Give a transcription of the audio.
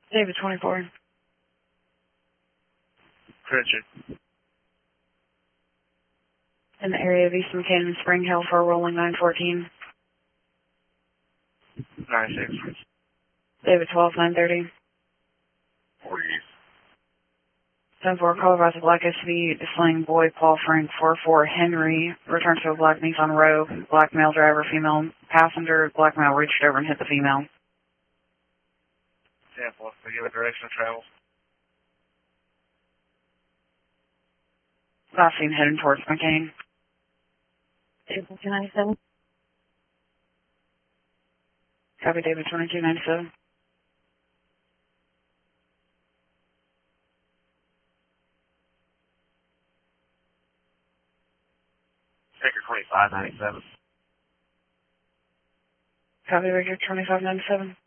David 24. Richard. In the area of East McCann, Spring Hill for a rolling 914. 96. David 12, 930. 40. 10-4, call about the black SUV, displaying boy Paul Frank 44 Henry, returned to a black Nissan Rogue, black male driver, female passenger, black male reached over and hit the female. 10-4, they give a direction of travel. Last seen heading towards McCain. David 297. Copy, David 2297. Victor 2597. Copy, Victor 2597.